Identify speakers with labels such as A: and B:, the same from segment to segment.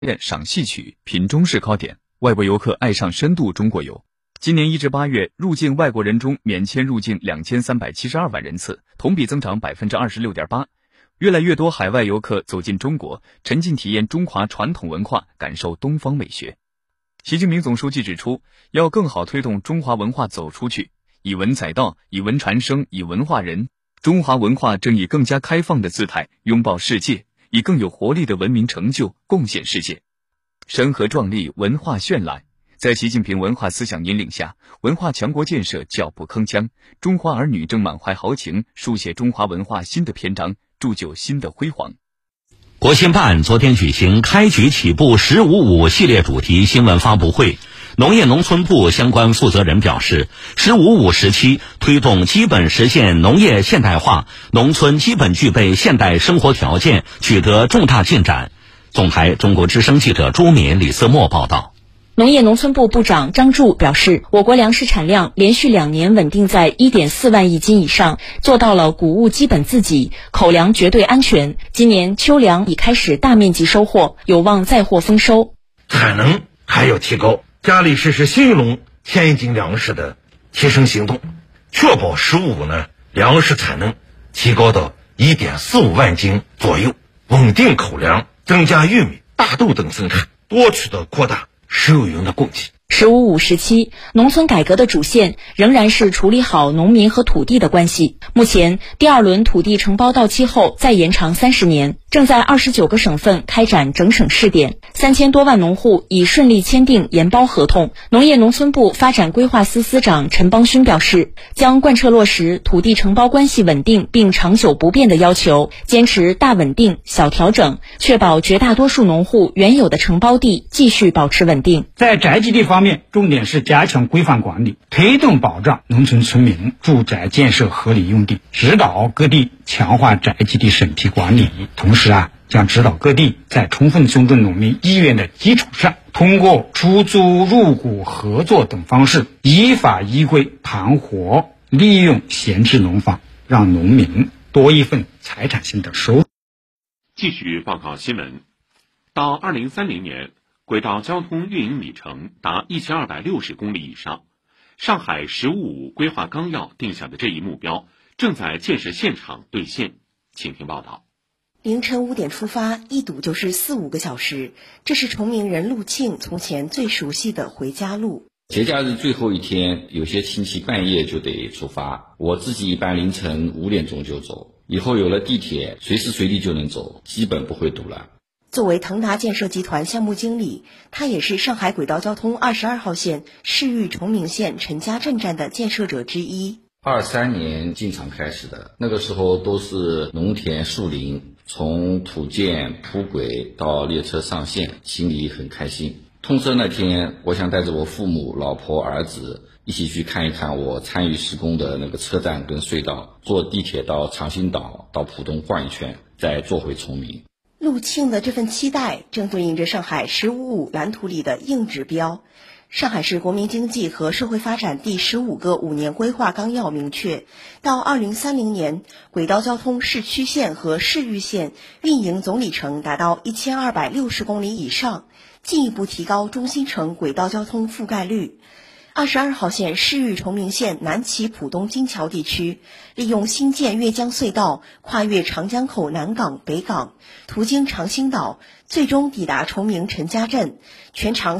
A: 赏戏曲、品中式糕点，外国游客爱上深度中国游。今年1至8月，入境外国人中免签入境2372万人次，同比增长 26.8%。越来越多海外游客走进中国，沉浸体验中华传统文化，感受东方美学。习近平总书记指出，要更好推动中华文化走出去，以文载道，以文传声，以文化人。中华文化正以更加开放的姿态拥抱世界，以更有活力的文明成就贡献世界。山河壮丽，文化绚烂。在习近平文化思想引领下，文化强国建设脚步铿锵，中华儿女正满怀豪情，书写中华文化新的篇章，铸就新的辉煌。
B: 国新办昨天举行开局起步“15.5”系列主题新闻发布会，农业农村部相关负责人表示，“15.5”时期推动基本实现农业现代化，农村基本具备现代生活条件，取得重大进展。总台中国之声记者朱敏、李思墨报道。
C: 农业农村部部长张柱表示，我国粮食产量连续2年稳定在1.4万亿斤以上，做到了谷物基本自给，口粮绝对安全。今年秋粮已开始大面积收获，有望再获丰收。
D: 产能还要提高，加力实施新一轮千亿斤粮食的提升行动，确保15.5粮食产能提高到1.45万斤左右，稳定口粮，增加玉米、大豆等生产，多渠道扩大食用云的供给。
C: “15.5”时期，农村改革的主线仍然是处理好农民和土地的关系。目前，第2轮土地承包到期后再延长30年，正在29个省份开展整省试点，3000多万农户已顺利签订研包合同。农业农村部发展规划司司长陈邦勋表示，将贯彻落实土地承包关系稳定并长久不变的要求，坚持大稳定、小调整，确保绝大多数农户原有的承包地继续保持稳定。
E: 在宅基地方面，重点是加强规范管理，推动保障农村村民住宅建设合理用地，指导各地强化宅基地审批管理。同时将指导各地在充分尊重农民意愿的基础上，通过出租、入股、合作等方式，依法依规盘活利用闲置农房，让农民多一份财产性的收入。
F: 继续报告新闻，到2030年，轨道交通运营里程达1260公里以上。上海“15.5”规划纲要定下的这一目标，正在建设现场兑现。请听报道。
G: 凌晨5点出发，一堵就是4-5个小时，这是崇明人陆庆从前最熟悉的回家路。
H: 节假日最后一天，有些亲戚半夜就得出发，我自己一般凌晨5点钟就走。以后有了地铁，随时随地就能走，基本不会堵了。
G: 作为腾达建设集团项目经理，他也是上海轨道交通22号线市域崇明县陈家镇站的建设者之一。
H: 23年进场开始的，那个时候都是农田树林，从土建铺轨到列车上线，心里很开心。通车那天，我想带着我父母、老婆、儿子一起去看一看我参与施工的那个车站跟隧道，坐地铁到长兴岛、到浦东逛一圈，再坐回崇明。
G: 陆庆的这份期待正对应着上海“15.5”蓝图里的硬指标。上海市国民经济和社会发展第15个5年规划纲要明确，到2030年，轨道交通市区线和市域线运营总里程达到1260公里以上，进一步提高中心城轨道交通覆盖率。22号线市域崇明县南起浦东金桥地区，利用新建越江隧道跨越长江口南港、北港，途经长兴岛，最终抵达崇明陈家镇。全长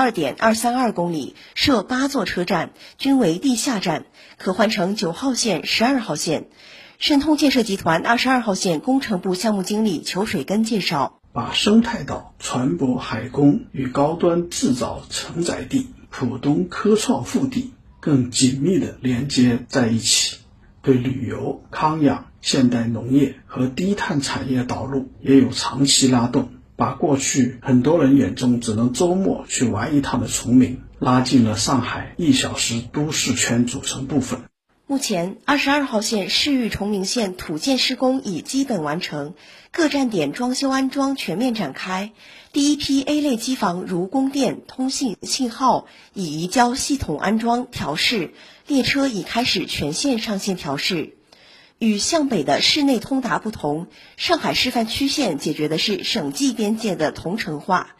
G: 42.232公里，设8座车站，均为地下站，可换乘9号线、12号线。申通建设集团22号线工程部项目经理裘水根介绍，
I: 把生态岛、船舶海工与高端制造承载地浦东科创腹地更紧密地连接在一起，对旅游、康养、现代农业和低碳产业导入也有长期拉动，把过去很多人眼中只能周末去玩一趟的崇明拉进了上海1小时都市圈组成部分。
G: 目前22号线市域崇明县土建施工已基本完成，各站点装修安装全面展开。第一批 A 类机房如供电、通信、信号已移交系统安装调试，列车已开始全线上线调试。与向北的市内通达不同，上海示范区线解决的是省际边界的同城化。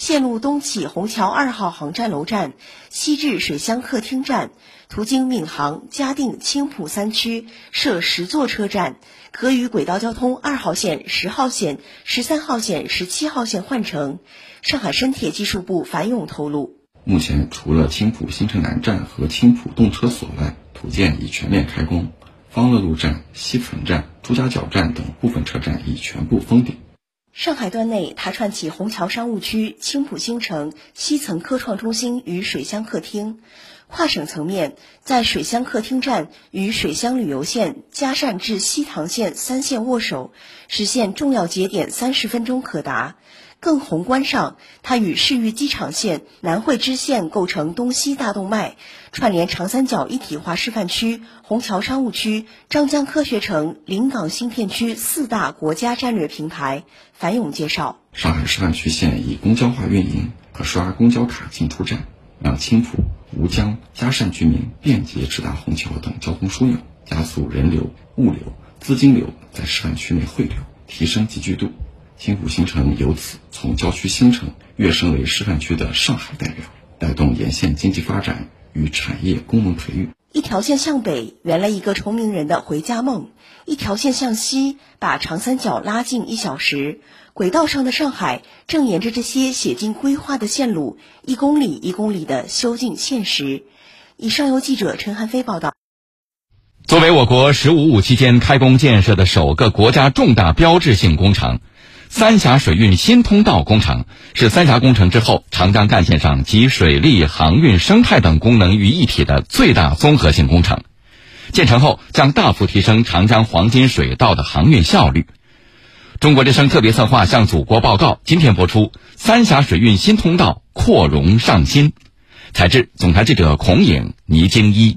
G: 线路东起虹桥2号航站楼站，西至水乡客厅站，途经闵行、嘉定、青浦3区，设10座车站，可与轨道交通2号线、10号线、13号线、17号线换乘。上海深铁技术部樊勇透露，
J: 目前除了青浦新城南站和青浦动车所外，土建已全面开工，方乐路站、西存站、朱家角站等部分车站已全部封顶。
G: 上海段内，它串起虹桥商务区、青浦新城、西层科创中心与水乡客厅；跨省层面，在水乡客厅站与水乡旅游线、嘉善至西塘线3线握手，实现重要节点30分钟可达。更宏观上，它与市域机场线、南汇支线构成东西大动脉，串联长三角一体化示范区、虹桥商务区、张江科学城、临港新片区4大国家战略平台。樊勇介绍，
J: 上海示范区线以公交化运营，可刷公交卡进出站，让青浦、吴江、嘉善居民便捷直达虹桥等交通枢纽，加速人流、物流、资金流在示范区内汇流，提升集聚度。青浦新城由此从郊区新城跃升为示范区的上海代表，带动沿线经济发展与产业功能培育。
G: 一条线向北圆了一个崇明人的回家梦，一条线向西把长三角拉近1小时。轨道上的上海正沿着这些写进规划的线路，1公里1公里的修进现实。以上由记者陈汉飞报道。
B: 作为我国“十五五”期间开工建设的首个国家重大标志性工程，三峡水运新通道工程是三峡工程之后长江干线上集水利、航运、生态等功能于一体的最大综合性工程。建成后将大幅提升长江黄金水道的航运效率。中国之声特别策划向祖国报告，今天播出三峡水运新通道扩容上新。采制总台记者孔颖、倪京一。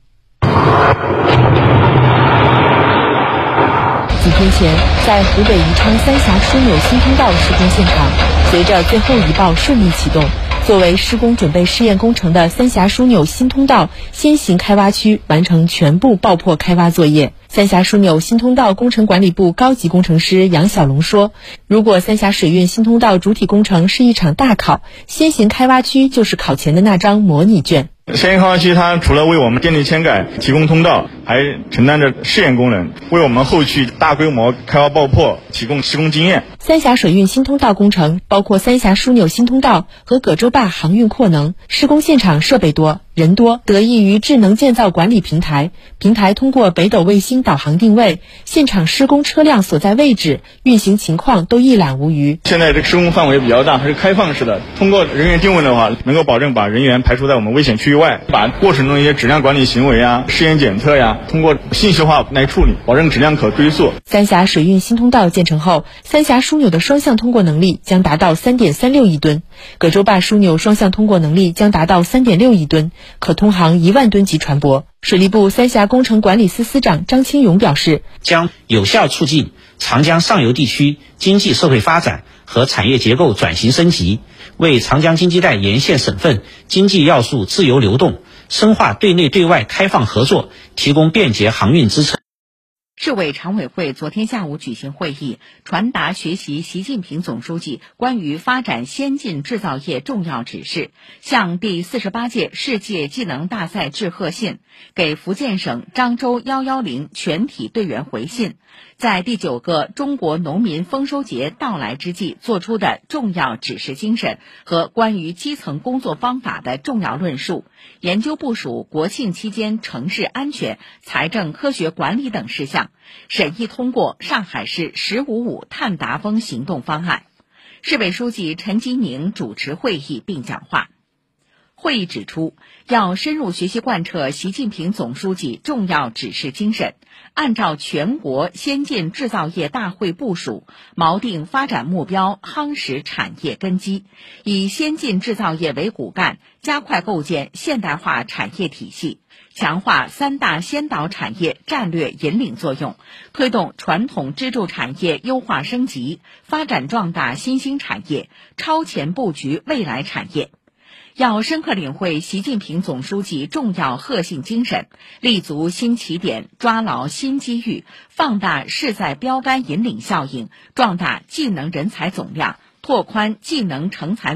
C: 几天前，在湖北宜昌三峡枢纽新通道施工现场，随着最后一报顺利启动，作为施工准备试验工程的三峡枢纽新通道先行开挖区完成全部爆破开挖作业。三峡枢纽新通道工程管理部高级工程师杨小龙说，如果三峡水运新通道主体工程是一场大考，先行开挖区就是考前的那张模拟卷。
K: 先行开挖区它除了为我们电力迁改提供通道，还承担着试验功能，为我们后续大规模开挖爆破提供施工经验。
C: 三峡水运新通道工程包括三峡枢纽新通道和葛洲坝航运扩能，施工现场设备多、人多，得益于智能建造管理平台。平台通过北斗卫星导航定位，现场施工车辆所在位置、运行情况都一览无余。
K: 现在这个施工范围比较大，还是开放式的。通过人员定位的话，能够保证把人员排除在我们危险区域外，把过程中一些质量管理行为啊、试验检测呀，通过信息化来处理，保证质量可追溯。
C: 三峡水运新通道建成后，三峡枢纽的双向通过能力将达到 3.36 亿吨，葛洲坝枢纽双向通过能力将达到 3.6 亿吨，可通航1万吨级船舶。水利部三峡工程管理司司长张清勇表示，
L: 将有效促进长江上游地区经济社会发展和产业结构转型升级，为长江经济带沿线省份经济要素自由流动、深化对内对外开放合作提供便捷航运支撑。
M: 市委常委会昨天下午举行会议，传达学习习近平总书记关于发展先进制造业重要指示，向第48届世界技能大赛致贺信，给福建省漳州110全体队员回信，在第9个中国农民丰收节到来之际作出的重要指示精神和关于基层工作方法的重要论述，研究部署国庆期间城市安全、财政科学管理等事项，审议通过上海市“15·5”碳达峰行动方案。市委书记陈吉宁主持会议并讲话。会议指出，要深入学习贯彻习近平总书记重要指示精神，按照全国先进制造业大会部署，锚定发展目标，夯实产业根基，以先进制造业为骨干，加快构建现代化产业体系，强化3大先导产业战略引领作用，推动传统支柱产业优化升级，发展壮大新兴产业，超前布局未来产业。要深刻领会习近平总书记重要贺信精神，立足新起点，抓牢新机遇，放大势在标杆引领效应，壮大技能人才总量，拓宽技能成才